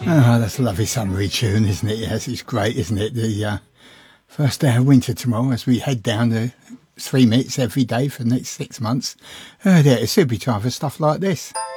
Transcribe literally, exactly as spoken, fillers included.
Oh, that's a lovely summery tune, isn't it? Yes, it's great, isn't it? The uh, first day of winter tomorrow as we head down to three minutes every day for the next six months. Oh, yeah, it's super time for stuff like this.